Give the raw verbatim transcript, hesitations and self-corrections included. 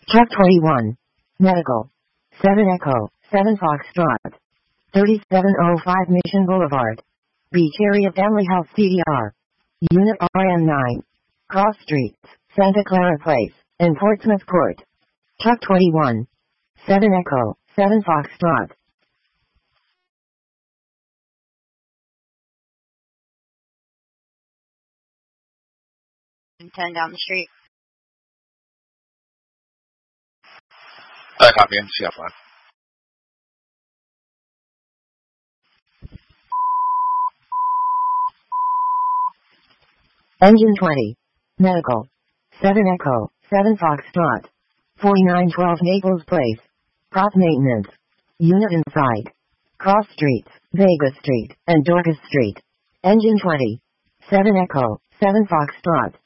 Truck twenty-one. Medical. seven Echo, seven Foxtrot. thirty-seven oh five Mission Boulevard. Beach Area Family Health C D R. Unit R M nine. Cross Streets, Santa Clara Place, and Portsmouth Court. Truck twenty-one. seven Echo, seven Foxtrot. ten down the street. I copy in C F one. Engine twenty. Medical. seven Echo, seven Foxtrot. forty-nine twelve Naples Place. Prop maintenance. Unit inside. Cross Streets, Vega Street, and Dorcas Street. Engine twenty. seven Echo, seven Foxtrot.